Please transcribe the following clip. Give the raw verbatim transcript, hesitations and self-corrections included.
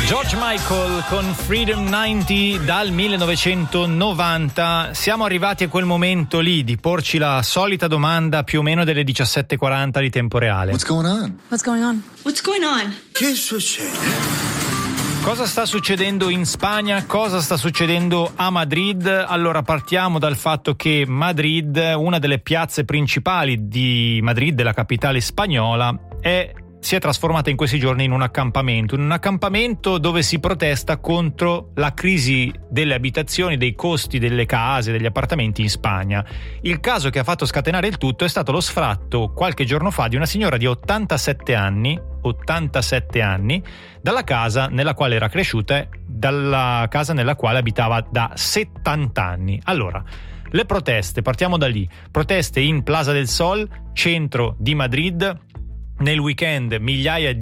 George Michael con Freedom novanta dal millenovecentonovanta. Siamo arrivati a quel momento lì di porci la solita domanda più o meno delle diciassette e quaranta di tempo reale. What's going on? What's going on? What's going on? Che succede? Cosa sta succedendo in Spagna? Cosa sta succedendo a Madrid? Allora partiamo dal fatto che Madrid, una delle piazze principali di Madrid, della capitale spagnola, è si è trasformata in questi giorni in un accampamento, in un accampamento dove si protesta contro la crisi delle abitazioni, dei costi delle case, degli appartamenti in Spagna. Il caso che ha fatto scatenare il tutto è stato lo sfratto qualche giorno fa di una signora di ottantasette anni, ottantasette anni, dalla casa nella quale era cresciuta, dalla casa nella quale abitava da settanta anni. Allora, le proteste, partiamo da lì. Proteste in Plaza del Sol, centro di Madrid. Nel weekend migliaia di